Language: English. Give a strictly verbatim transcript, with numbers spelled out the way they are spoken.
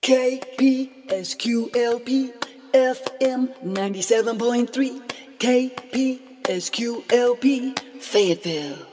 K P S Q L P F M ninety-seven point three K P S Q L P Fayetteville.